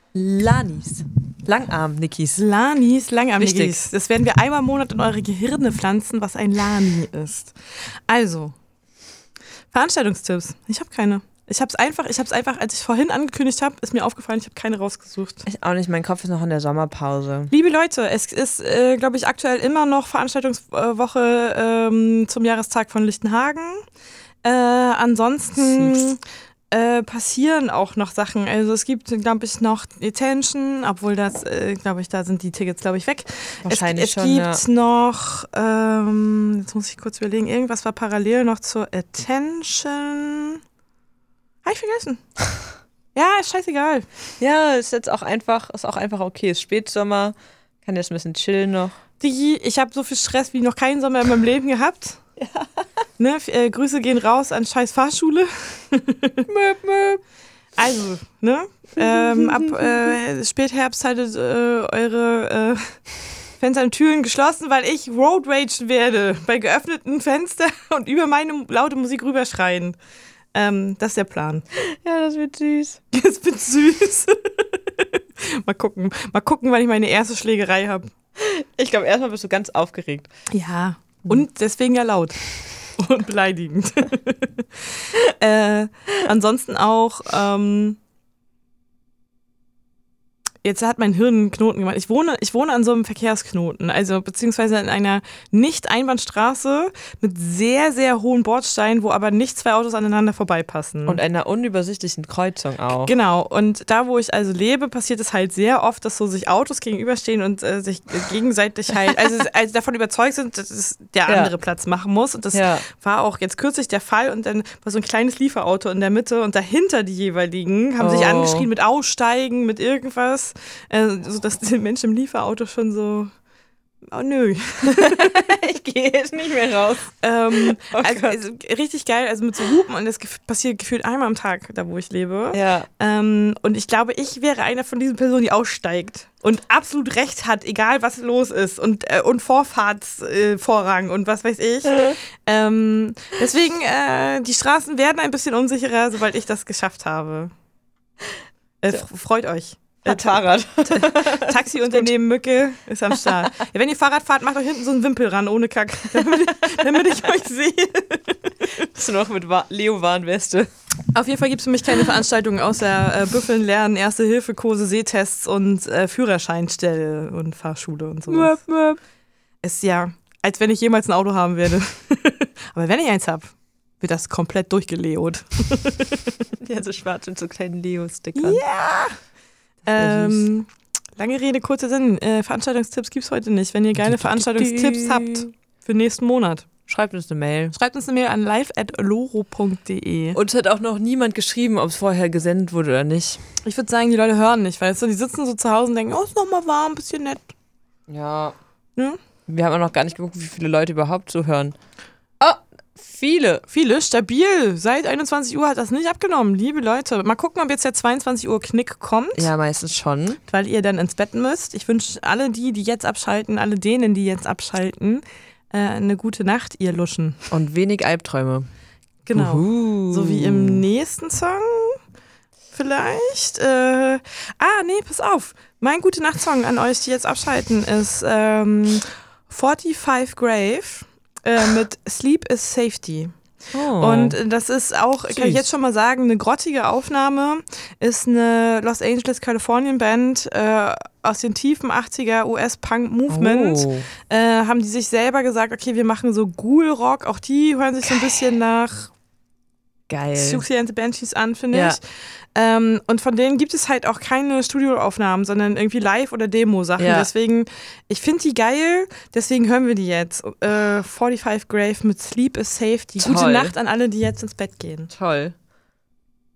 Lanis. Langarm-Nickis. Lanis, Langarm-Nickis. Das werden wir einmal im Monat in eure Gehirne pflanzen, was ein Lani ist. Also, Veranstaltungstipps. Ich habe keine. Ich habe es einfach, als ich vorhin angekündigt habe, ist mir aufgefallen, ich habe keine rausgesucht. Ich auch nicht, mein Kopf ist noch in der Sommerpause. Liebe Leute, es ist, glaube ich, aktuell immer noch Veranstaltungswoche zum Jahrestag von Lichtenhagen. Ansonsten passieren auch noch Sachen. Also es gibt, glaube ich, noch Attention, obwohl das, glaube ich, da sind die Tickets, glaube ich, weg. Wahrscheinlich es schon, gibt noch, jetzt muss ich kurz überlegen, irgendwas war parallel noch zur Attention. Habe ich vergessen. Ja, ist scheißegal. Ja, ist jetzt auch einfach, okay. Ist Spätsommer, kann jetzt ein bisschen chillen noch. Digi, ich habe so viel Stress wie noch keinen Sommer in meinem Leben gehabt. Ja. Ne, Grüße gehen raus an scheiß Fahrschule. Möp, möp. Also, ne? Ab Spätherbst haltet eure Fenster und Türen geschlossen, weil ich Road Rage werde. Bei geöffneten Fenstern und über meine laute Musik rüberschreien. Das ist der Plan. Ja, das wird süß. Das wird süß. Mal gucken, wann ich meine erste Schlägerei habe. Ich glaube, erstmal bist du ganz aufgeregt. Ja, und deswegen ja laut. Und beleidigend. Ansonsten auch, jetzt hat mein Hirn einen Knoten gemacht. Ich wohne an so einem Verkehrsknoten, also beziehungsweise in einer Nicht-Einbahnstraße mit sehr, sehr hohen Bordsteinen, wo aber nicht zwei Autos aneinander vorbeipassen. Und einer unübersichtlichen Kreuzung auch. Genau, und da, wo ich also lebe, passiert es halt sehr oft, dass so sich Autos gegenüberstehen und sich gegenseitig halt, also davon überzeugt sind, dass der andere Platz machen muss. Und das war auch jetzt kürzlich der Fall. Und dann war so ein kleines Lieferauto in der Mitte und dahinter die jeweiligen haben sich angeschrien mit Aussteigen, mit irgendwas. Sodass die Menschen im Lieferauto schon so, oh nö. Ich gehe jetzt nicht mehr raus. Also richtig geil, also mit so Hupen, und das passiert gefühlt einmal am Tag, da wo ich lebe. Ja. Und ich glaube, ich wäre einer von diesen Personen, die aussteigt und absolut recht hat, egal was los ist, und Vorfahrtsvorrang und was weiß ich. Deswegen, die Straßen werden ein bisschen unsicherer, sobald ich das geschafft habe. Freut euch. Fahrrad. Taxiunternehmen Mücke ist am Start. Ja, wenn ihr Fahrrad fahrt, macht euch hinten so einen Wimpel ran, ohne Kack, damit ich euch sehe. Bist du noch mit Leo-Warnweste? Auf jeden Fall gibt es für mich keine Veranstaltungen außer Büffeln, Lernen, Erste-Hilfe-Kurse, Sehtests und Führerscheinstelle und Fahrschule und sowas. Ist ja, als wenn ich jemals ein Auto haben werde. Aber wenn ich eins habe, wird das komplett durchgeleot. Ja, so schwarz mit so kleinen Leo-Stickern. Ja! Lange Rede, kurzer Sinn. Veranstaltungstipps gibt's heute nicht. Wenn ihr geile Veranstaltungstipps habt für nächsten Monat, schreibt uns eine Mail. An live@loro.de. Uns hat auch noch niemand geschrieben, ob es vorher gesendet wurde oder nicht. Ich würde sagen, die Leute hören nicht, weil die sitzen so zu Hause und denken, oh, ist noch mal warm, bisschen nett. Ja. Ne? Wir haben auch noch gar nicht geguckt, wie viele Leute überhaupt zuhören. Oh, viele, stabil. Seit 21 Uhr hat das nicht abgenommen, liebe Leute. Mal gucken, ob jetzt der 22 Uhr Knick kommt. Ja, meistens schon. Weil ihr dann ins Bett müsst. Ich wünsche alle die jetzt abschalten, alle denen, die jetzt abschalten, eine gute Nacht, ihr Luschen. Und wenig Albträume. Genau. So wie im nächsten Song vielleicht. Pass auf. Mein Gute-Nacht-Song an euch, die jetzt abschalten, ist 45 Grave. Mit Sleep is Safety. Und das ist auch, kann ich jetzt schon mal sagen, eine grottige Aufnahme. Ist eine Los Angeles, Kalifornien Band aus den tiefen 80er US-Punk-Movement. Haben die sich selber gesagt, okay, wir machen so Ghoul-Rock. Auch die hören sich so ein bisschen nach Siouxsie and the Banshees an, finde ich. Und von denen gibt es halt auch keine Studioaufnahmen, sondern irgendwie Live- oder Demo-Sachen. Ja. Deswegen, ich finde die geil, deswegen hören wir die jetzt. 45 Grave mit Sleep is Safety. Toll. Gute Nacht an alle, die jetzt ins Bett gehen. Toll.